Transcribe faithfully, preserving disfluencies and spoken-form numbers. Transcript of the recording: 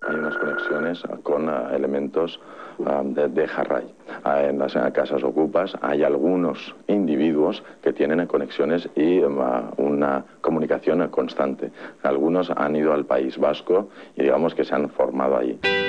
hay unas conexiones con uh, elementos uh, de, de Harrai. Uh, en las uh, casas ocupas hay algunos individuos que tienen conexiones y uh, una comunicación constante. Algunos han ido al País Vasco y digamos que se han formado allí.